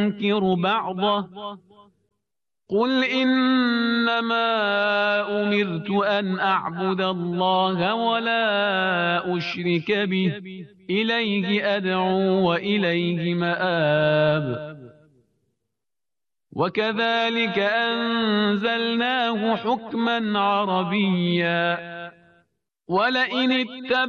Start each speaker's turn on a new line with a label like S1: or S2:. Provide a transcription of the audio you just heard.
S1: ننكر بعضه قل إنما أمرت أن أعبد الله ولا أشرك به إليه أدعو وإليه مآب وكذلك أنزلناه حكما عربيا ولئن اتبعت